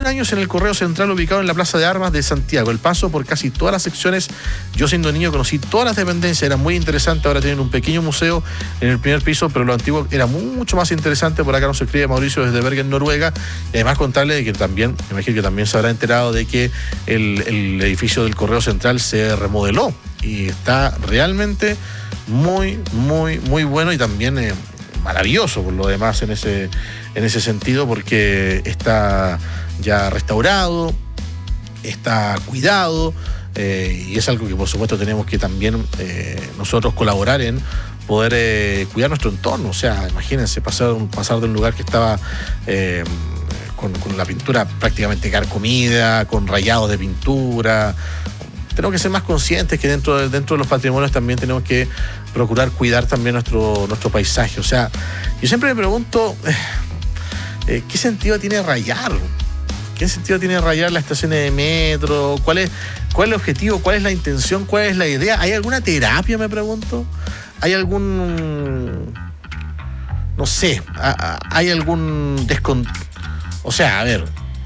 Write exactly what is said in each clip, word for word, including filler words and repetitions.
años en el Correo Central ubicado en la Plaza de Armas de Santiago. El paso por casi todas las secciones. Yo siendo niño conocí todas las dependencias, era muy interesante. Ahora tienen un pequeño museo en el primer piso, pero lo antiguo era mucho más interesante. Por acá nos escribe Mauricio desde Bergen, Noruega. Y además contarle de que también, me imagino que también se habrá enterado de que el, el edificio del Correo Central se remodeló y está realmente muy, muy, muy bueno y también eh, maravilloso por lo demás en ese, en ese sentido, porque está ya restaurado, está cuidado, eh, y es algo que por supuesto tenemos que también eh, nosotros colaborar en poder eh, cuidar nuestro entorno. O sea, imagínense pasar, pasar de un lugar que estaba eh, con, con la pintura prácticamente carcomida, con rayados de pintura. Tenemos que ser más conscientes que dentro de, dentro de los patrimonios también tenemos que procurar cuidar también nuestro, nuestro paisaje. O sea, yo siempre me pregunto, eh, ¿qué sentido tiene rayar? ¿Qué sentido tiene rayar las estaciones de metro? ¿Cuál es, cuál es el objetivo? ¿Cuál es la intención? ¿Cuál es la idea? ¿Hay alguna terapia, me pregunto? ¿Hay algún... no sé, hay algún descontento? O sea, a ver,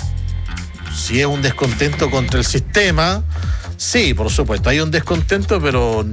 si es un descontento contra el sistema... Sí, por supuesto, hay un descontento, pero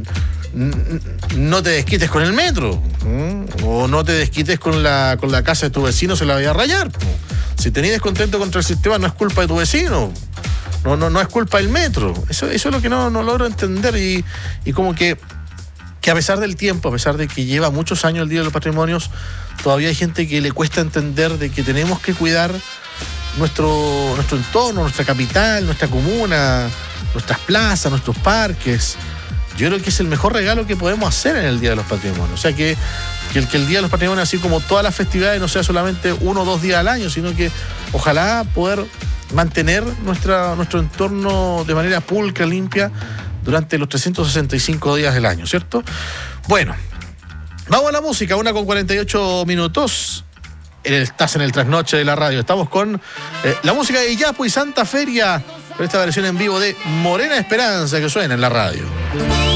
no te desquites con el metro, ¿m? O no te desquites con la, con la casa de tu vecino, se la vaya a rayar. Si tenés descontento contra el sistema, no es culpa de tu vecino, no, no, no es culpa del metro. Eso, eso es lo que no, no logro entender y, y como que, que a pesar del tiempo, a pesar de que lleva muchos años el Día de los Patrimonios, todavía hay gente que le cuesta entender de que tenemos que cuidar nuestro, nuestro entorno, nuestra capital, nuestra comuna, nuestras plazas, nuestros parques. Yo creo que es el mejor regalo que podemos hacer en el Día de los Patrimonios. O sea, que, que, el, que el Día de los Patrimonios, así como todas las festividades, no sea solamente uno o dos días al año, sino que ojalá poder mantener nuestra, nuestro entorno de manera pulcra, limpia, durante los trescientos sesenta y cinco días del año, ¿cierto? Bueno, vamos a la música, una con cuarenta y ocho minutos. Estás en el trasnoche de la radio. Estamos con eh, la música de Yapo y Santa Feria, con esta versión en vivo de Morena Esperanza que suena en la radio.